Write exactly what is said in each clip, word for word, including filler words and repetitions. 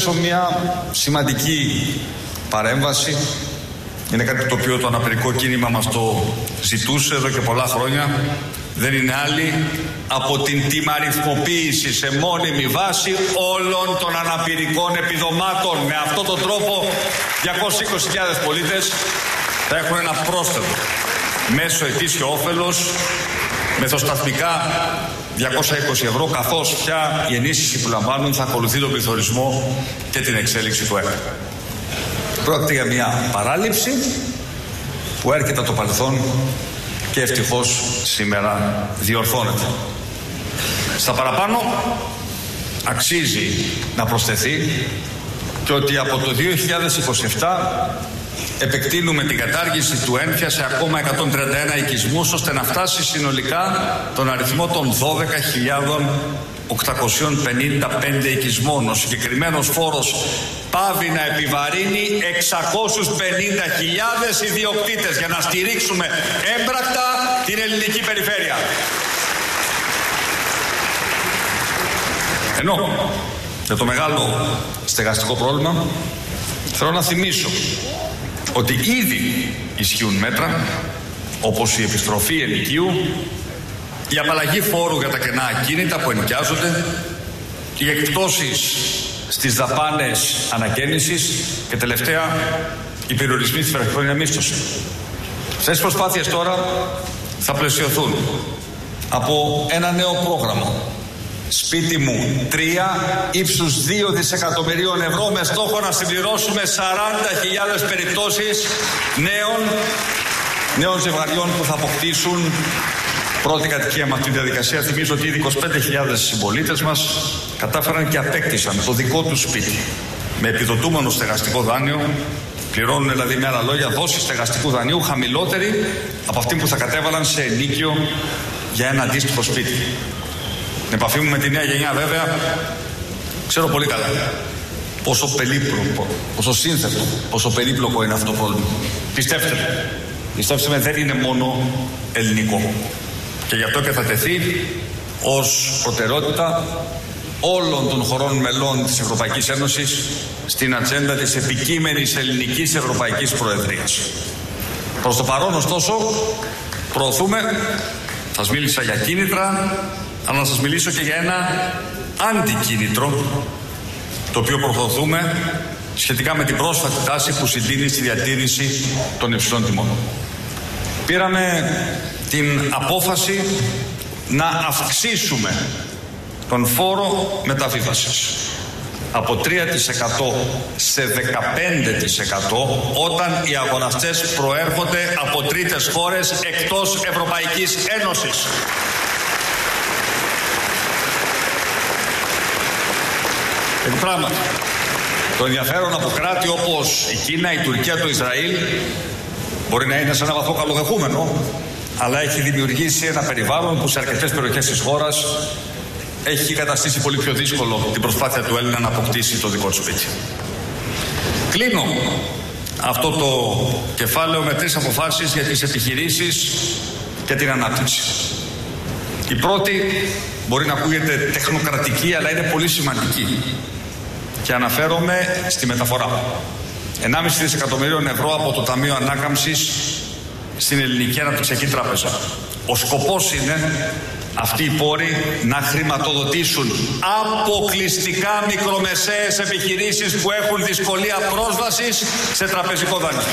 Μια σημαντική παρέμβαση. Είναι κάτι το οποίο το αναπηρικό κίνημα μας το ζητούσε εδώ και πολλά χρόνια. Δεν είναι άλλη από την τιμαριθμοποίηση σε μόνιμη βάση όλων των αναπηρικών επιδομάτων. Με αυτόν τον τρόπο διακόσιες είκοσι χιλιάδες πολίτες θα έχουν ένα πρόσθετο μέσο ετήσιο όφελος μεθοσταθμικά διακόσια είκοσι ευρώ, καθώς πια η ενίσχυση που λαμβάνουν θα ακολουθεί τον πληθωρισμό και την εξέλιξη του ΕΠ. Πρόκειται για μια παράληψη που έρχεται από το παρελθόν και ευτυχώς σήμερα διορθώνεται. Στα παραπάνω αξίζει να προσθεθεί και ότι από το δύο χιλιάδες είκοσι επτά επεκτείνουμε την κατάργηση του ένφια σε ακόμα εκατόν τριάντα ένα οικισμούς, ώστε να φτάσει συνολικά τον αριθμό των δώδεκα χιλιάδες οκτακόσιους πενήντα πέντε οικισμών. Ο συγκεκριμένος φόρος πάβει να επιβαρύνει εξακόσιους πενήντα χιλιάδες ιδιοκτήτες για να στηρίξουμε έμπρακτα την ελληνική περιφέρεια. Ενώ για το μεγάλο στεγαστικό πρόβλημα θέλω να θυμίσω ότι ήδη ισχύουν μέτρα όπως η επιστροφή ενοικίου, η απαλλαγή φόρου για τα κενά ακίνητα που ενοικιάζονται, οι εκπτώσεις στις δαπάνες ανακαίνησης και τελευταία οι περιορισμοί στη βραχυχρόνια μίσθωση. Αυτές οι προσπάθειες τώρα θα πλαισιωθούν από ένα νέο πρόγραμμα Σπίτι μου τρία ύψους δύο δισεκατομμυρίων ευρώ με στόχο να συμπληρώσουμε σαράντα χιλιάδες περιπτώσεις νέων, νέων ζευγαριών που θα αποκτήσουν πρώτη κατοικία με αυτή τη διαδικασία. Θυμίζω ότι ήδη είκοσι πέντε χιλιάδες συμπολίτες μας κατάφεραν και απέκτησαν το δικό τους σπίτι με επιδοτούμενο στεγαστικό δάνειο. Πληρώνουν δηλαδή με άλλα λόγια δόση στεγαστικού δανείου χαμηλότερη από αυτή που θα κατέβαλαν σε ενίκιο για ένα αντίστοιχο σπίτι. Την επαφή μου με τη νέα γενιά βέβαια ξέρω πολύ καλά πόσο περίπλοκο, πόσο σύνθετο, πόσο περίπλοκο είναι αυτό το πρόβλημα. Πιστέψτε με, πιστέψτε με δεν είναι μόνο ελληνικό. Και γι' αυτό και θα τεθεί ως προτεραιότητα όλων των χωρών μελών της Ευρωπαϊκής Ένωσης στην ατζέντα της επικείμενης ελληνικής Ευρωπαϊκής Προεδρίας. Προς το παρόν ωστόσο προωθούμε, σας μίλησα για κίνητρα, αλλά να σας μιλήσω και για ένα αντικίνητρο το οποίο προωθούμε σχετικά με την πρόσφατη τάση που συντείνει στη διατήρηση των υψηλών τιμών. Πήραμε την απόφαση να αυξήσουμε τον φόρο μεταβίβασης από τρία τοις εκατό σε δεκαπέντε τοις εκατό όταν οι αγοραστές προέρχονται από τρίτες χώρες εκτός Ευρωπαϊκής Ένωσης. Εν πράγματι, το ενδιαφέρον από κράτη όπως η Κίνα, η Τουρκία, το Ισραήλ μπορεί να είναι σε ένα βαθμό καλοδεχούμενο, αλλά έχει δημιουργήσει ένα περιβάλλον που σε αρκετές περιοχές της χώρας έχει καταστήσει πολύ πιο δύσκολο την προσπάθεια του Έλληνα να αποκτήσει το δικό του σπίτι. Κλείνω αυτό το κεφάλαιο με τρεις αποφάσεις για τις επιχειρήσεις και την ανάπτυξη. Η πρώτη μπορεί να ακούγεται τεχνοκρατική, αλλά είναι πολύ σημαντική και αναφέρομαι στη μεταφορά. ενάμιση δισεκατομμυρίων ευρώ από το Ταμείο Ανάκαμψης στην Ελληνική Αναπτυξιακή Τράπεζα. Ο σκοπός είναι αυτοί οι πόροι να χρηματοδοτήσουν αποκλειστικά μικρομεσαίες επιχειρήσεις που έχουν δυσκολία πρόσβασης σε τραπεζικό δάνειο.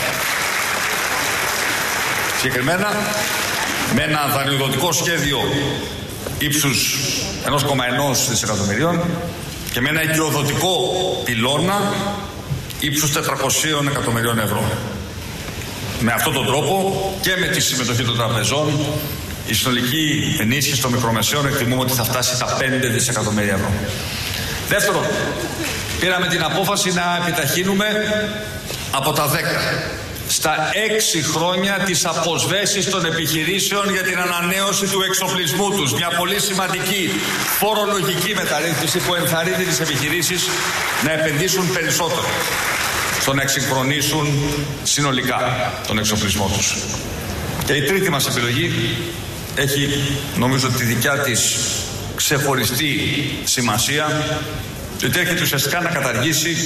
Συγκεκριμένα, με ένα δανειοδοτικό σχέδιο ύψους ένα κόμμα ένα δισεκατομμυρίων και με ένα οικειοδοτικό πυλώνα ύψους τετρακόσια εκατομμυρίων ευρώ. Με αυτόν τον τρόπο και με τη συμμετοχή των τραπεζών η συνολική ενίσχυση των μικρομεσαίων εκτιμούμε ότι θα φτάσει τα πέντε δισεκατομμύρια ευρώ. Δεύτερον, πήραμε την απόφαση να επιταχύνουμε από τα δέκα στα έξι χρόνια τις αποσβέσεις των επιχειρήσεων για την ανανέωση του εξοπλισμού τους. Μια πολύ σημαντική φορολογική μεταρρύθμιση που ενθαρρύνει τις επιχειρήσεις να επενδύσουν περισσότερο στο να εξυγχρονίσουν συνολικά τον εξοπλισμό τους. Και η τρίτη μας επιλογή έχει νομίζω τη δικιά της ξεχωριστή σημασία. διότι έρχεται ουσιαστικά να καταργήσει